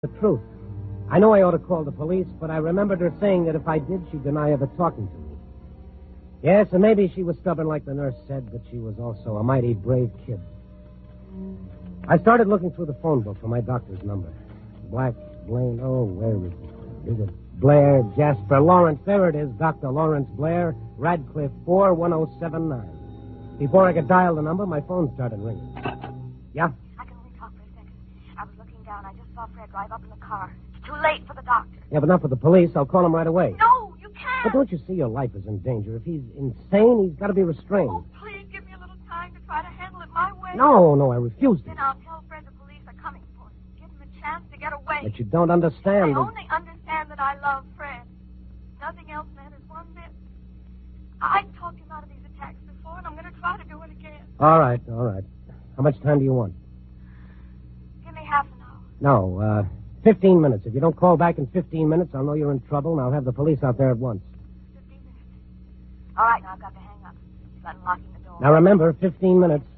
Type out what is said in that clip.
The truth. I know I ought to call the police, but I remembered her saying that if I did, she'd deny ever talking to me. Yes, and maybe she was stubborn like the nurse said, but she was also a mighty brave kid. I started looking through the phone book for my doctor's number. Black, Blaine, where is it? Is it Blair, Jasper, Lawrence? There it is, Dr. Lawrence Blair, Radcliffe 41079. Before I could dial the number, my phone started ringing. Yeah? I can only talk for a second. I was looking down. I just saw Fred drive up in the car. It's too late for the doctor. Yeah, but not for the police. I'll call him right away. No, you can't. But don't you see your life is in danger? If he's insane, he's got to be restrained. Oh, please give me a little time to try to handle it my way. No, I refuse to. Then I'll tell Fred the police are coming for him. Give him a chance to get away. But you don't understand. I only understand that I love Fred. Nothing else matters one bit. I talked him out of these attacks before, and I'm going to try to do it again. All right. How much time do you want? Give me half an hour. No, 15 minutes. If you don't call back in 15 minutes, I'll know you're in trouble, and I'll have the police out there at once. 15 minutes. All right, now I've got to hang up. You've got unlocking the door. Now remember, 15 minutes.